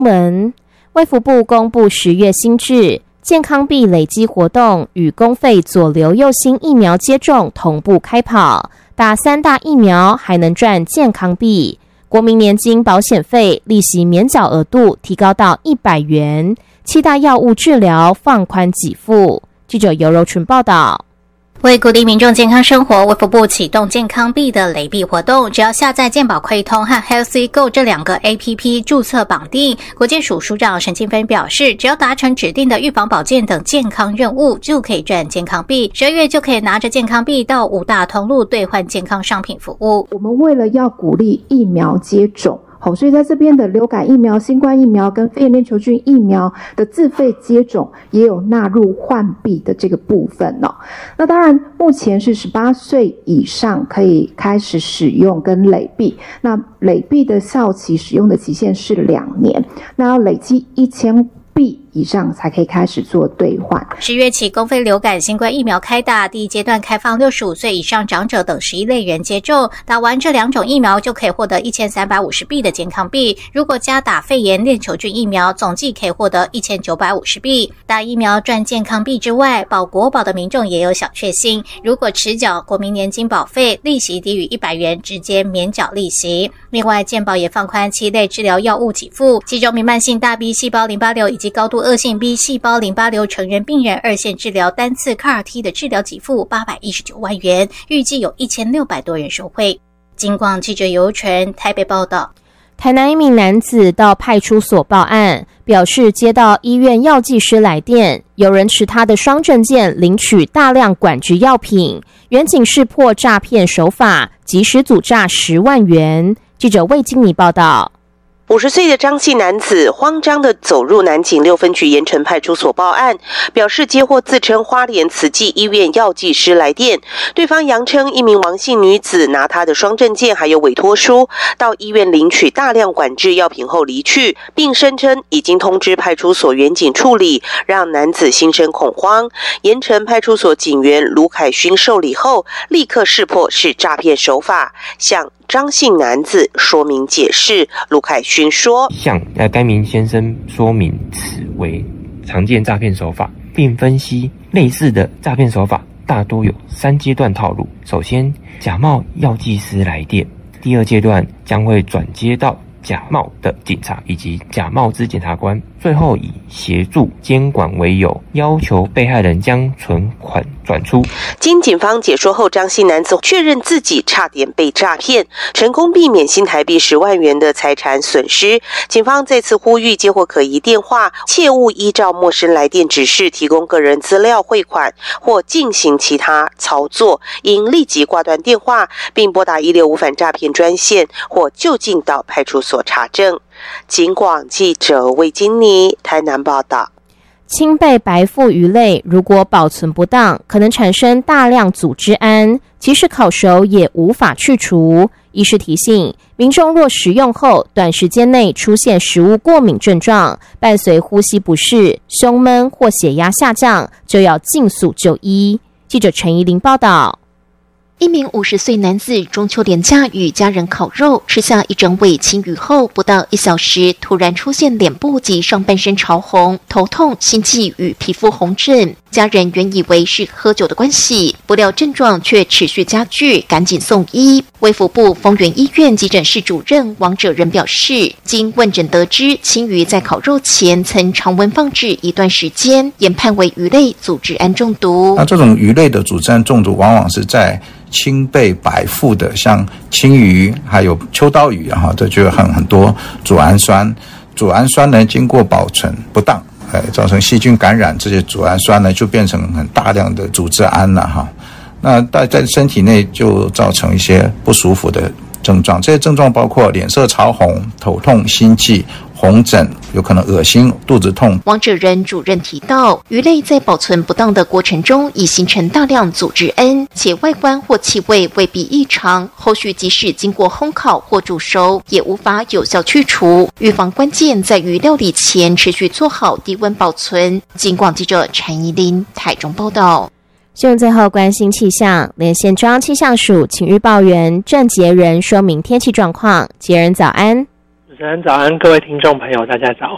文，卫福部公布10月新制，健康币累积活动与公费左流右星疫苗接种同步开跑，打3大疫苗还能赚健康币。国民年金保险费利息免缴额度提高到100元，7大药物治疗放宽给付。记者尤柔纯报道。 为鼓励民众健康生活，卫福部启动健康币的累币活动，只要下载健保快通和 Healthy Go 这2个 APP 注册绑定。国健署署长沈庆芬表示，只要达成指定的预防保健等健康任务，就可以赚健康币。12月就可以拿着健康币到5大通路兑换健康商品服务。 我们为了要鼓励疫苗接种，所以在这边的流感疫苗、新冠疫苗跟肺炎链球菌疫苗的自费接种也有纳入换币的这个部分哦。那当然，目前是18岁以上可以开始使用跟累币，那累币的效期使用的期限是2年，那要累积1000币以上才可以开始做兑换。 10月起，公费流感、新冠疫苗开打，第一阶段开放65岁以上长者等11类人接种，打完这2种疫苗就可以获得1350币的健康币。如果加打肺炎链球菌疫苗，总计可以获得1950币。打疫苗赚健康币之外，保国保的民众也有小确幸，如果迟缴国民年金保费，利息低于100元，直接免缴利息。另外，健保也放宽7类治疗药物给付，其中弥漫性大 B 细胞淋巴瘤以及高度恶性 B 细胞淋巴瘤成人病人2线治疗单次 CAR-T 的治疗给付819万元，预计有1600多人受惠。金广记者尤纯台北报道。 台南一名男子到派出所报案，表示接到医院药剂师来电，有人持他的双证件领取大量管制药品，员警识破诈骗手法，及时阻诈10万元。记者魏金妮报道。 50岁的张姓男子慌张地走入南警6分局盐城派出所报案，表示接获自称花莲慈济医院药剂师来电，对方扬称一名王姓女子拿他的双证件还有委托书到医院领取大量管制药品后离去，并声称已经通知派出所员警处理，让男子心生恐慌。盐城派出所警员卢凯勋受理后，立刻识破是诈骗手法，向张姓男子说明解释。卢凯勋说， 向该名先生说明此为常见诈骗手法，并分析类似的诈骗手法大多有3阶段套路。首先，假冒药剂师来电，第2阶段将会转接到假冒的警察以及假冒之检察官，最后以协助监管为由，要求被害人将存款转出。 经警方解说后，张姓男子确认自己差点被诈骗，成功避免新台币10万元的财产损失。警方再次呼吁接获可疑电话，切勿依照陌生来电指示提供个人资料汇款或进行其他操作，应立即挂断电话，并拨打165反诈骗专线或就近到派出所查证。警广记者魏金妮台南报道。 青贝白腹鱼类如果保存不当，可能产生大量组织胺，即使烤熟也无法去除。医师提醒，民众若食用后短时间内出现食物过敏症状，伴随呼吸不适、胸闷或血压下降，就要尽速就医。记者陈怡玲报道。 一名50岁男子中秋连假与家人烤肉，吃下一整尾青鱼后，不到1小时，突然出现脸部及上半身潮红、头痛、心悸与皮肤红疹。家人原以为是喝酒的关系，不料症状却持续加剧，赶紧送医。卫福部丰原医院急诊室主任王哲仁表示，经问诊得知，青鱼在烤肉前曾常温放置一段时间，研判为鱼类组织胺中毒。 那这种鱼类的组织胺中毒，往往是在青贝白腹的，像青鱼还有秋刀鱼这就有很多组胺酸。组胺酸呢，经过保存不当，造成细菌感染，这些组胺酸呢就变成很大量的组织胺了那在身体内就造成一些不舒服的症状，这些症状包括脸色潮红、头痛、心悸、红疹，有可能恶心、肚子痛。 王哲仁主任提到，鱼类在保存不当的过程中，已形成大量组织胺，且外观或气味未必异常，后续即使经过烘烤或煮熟，也无法有效去除。预防关键在于料理前持续做好低温保存。警广记者陈怡琳台中报道。 新闻最后关心气象，连线中央气象署请预报员郑杰仁说明天气状况。杰仁早安。 主持人早安，各位听众朋友大家早。